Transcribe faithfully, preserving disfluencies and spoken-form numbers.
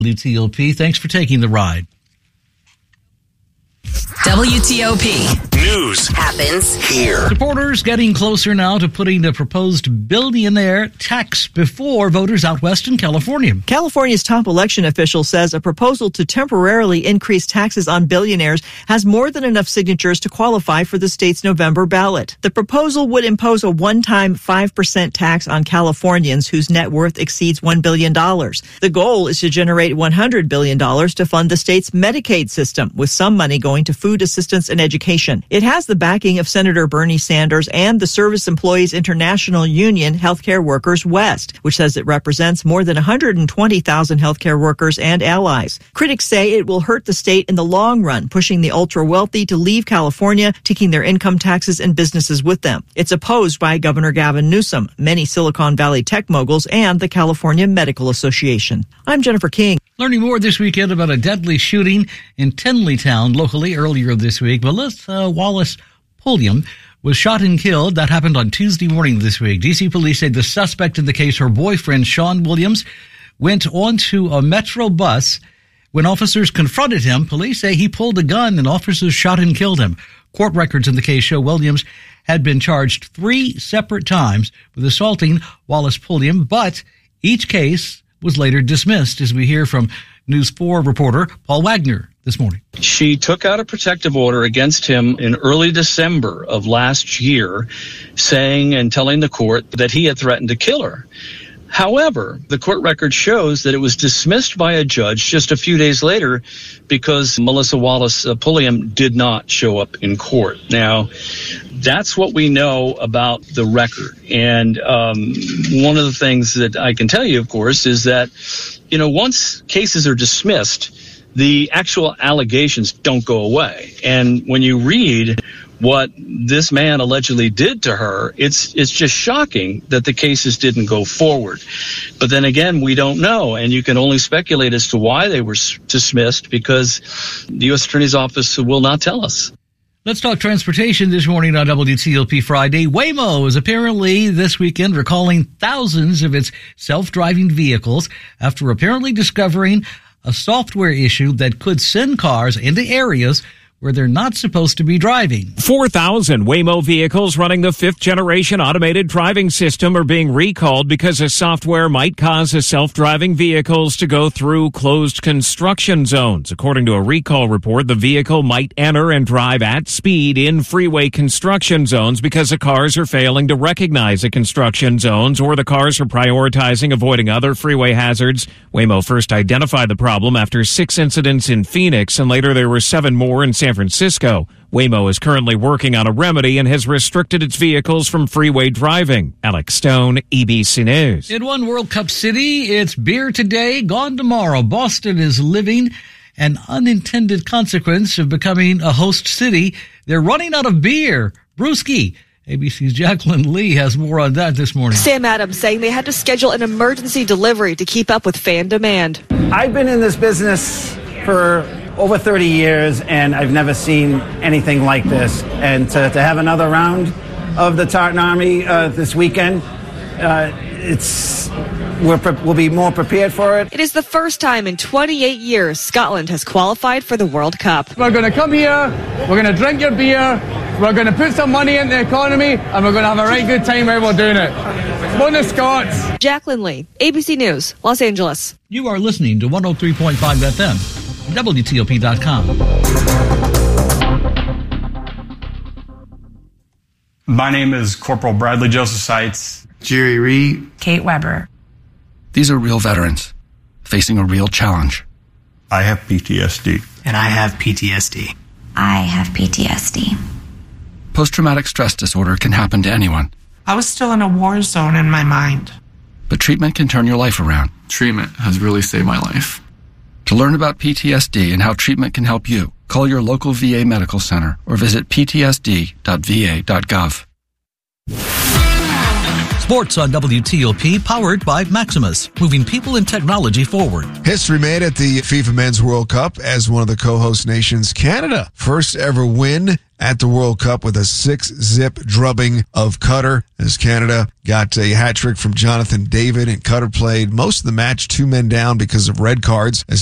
W T O P, thanks for taking the ride. W T O P News happens here. Supporters getting closer now to putting the proposed billionaire tax before voters out west in California. California's top election official says a proposal to temporarily increase taxes on billionaires has more than enough signatures to qualify for the state's November ballot. The proposal would impose a one-time five percent tax on Californians whose net worth exceeds one billion dollars. The goal is to generate one hundred billion dollars to fund the state's Medicaid system, with some money going to food assistance and education. It has the backing of Senator Bernie Sanders and the Service Employees International Union Healthcare Workers West, which says it represents more than one hundred twenty thousand healthcare workers and allies. Critics say it will hurt the state in the long run, pushing the ultra-wealthy to leave California, taking their income taxes and businesses with them. It's opposed by Governor Gavin Newsom, many Silicon Valley tech moguls, and the California Medical Association. I'm Jennifer King. Learning more this weekend about a deadly shooting in Tenleytown locally earlier this week. Melissa Wallace Pulliam was shot and killed. That happened on Tuesday morning this week. D C police say the suspect in the case, her boyfriend, Sean Williams, went onto a Metro bus. When officers confronted him, police say he pulled a gun and officers shot and killed him. Court records in the case show Williams had been charged three separate times with assaulting Wallace Pulliam, but each case was later dismissed, as we hear from News four reporter Paul Wagner this morning. She took out a protective order against him in early December of last year, saying and telling the court that he had threatened to kill her. However, the court record shows that it was dismissed by a judge just a few days later because Melissa Wallace uh, Pulliam did not show up in court. Now, that's what we know about the record. And um, one of the things that I can tell you, of course, is that, you know, once cases are dismissed, the actual allegations don't go away. And when you read what this man allegedly did to her, it's it's just shocking that the cases didn't go forward. But then again, we don't know, and you can only speculate as to why they were dismissed because the U S Attorney's Office will not tell us. Let's talk transportation this morning on W T O P Friday. Waymo is apparently this weekend recalling thousands of its self-driving vehicles after apparently discovering a software issue that could send cars into areas where they're not supposed to be driving. four thousand Waymo vehicles running the fifth generation automated driving system are being recalled because a software might cause the self-driving vehicles to go through closed construction zones. According to a recall report, the vehicle might enter and drive at speed in freeway construction zones because the cars are failing to recognize the construction zones or the cars are prioritizing avoiding other freeway hazards. Waymo first identified the problem after six incidents in Phoenix, and later there were seven more in San Francisco. Waymo is currently working on a remedy and has restricted its vehicles from freeway driving. Alex Stone, E B C News. In one World Cup city, it's beer today, gone tomorrow. Boston is living an unintended consequence of becoming a host city. They're running out of beer. Brewski. A B C's Jacqueline Lee has more on that this morning. Sam Adams saying they had to schedule an emergency delivery to keep up with fan demand. I've been in this business for over thirty years, and I've never seen anything like this. And to, to have another round of the Tartan Army uh, this weekend, uh, it's we're pre- we'll be more prepared for it. It is the first time in twenty-eight years Scotland has qualified for the World Cup. We're going to come here, we're going to drink your beer, we're going to put some money in the economy, and we're going to have a right good time while we're doing it. One of Scots. Jacqueline Lee, A B C News, Los Angeles. You are listening to one oh three point five F M. W T O P dot com. My name is Corporal Bradley Joseph Seitz. Jerry Reed. Kate Weber. These are real veterans facing a real challenge. I have P T S D. And I have P T S D. I have P T S D. Post-traumatic stress disorder can happen to anyone. I was still in a war zone in my mind. But treatment can turn your life around. Treatment has really saved my life. To learn about P T S D and how treatment can help you, call your local V A medical center or visit p t s d dot v a dot gov. Sports on W T O P, powered by Maximus, moving people and technology forward. History made at the FIFA Men's World Cup as one of the co-host nations, Canada. First ever win at the World Cup with a six-zip drubbing of Qatar, as Canada got a hat trick from Jonathan David, and Qatar played most of the match two men down because of red cards as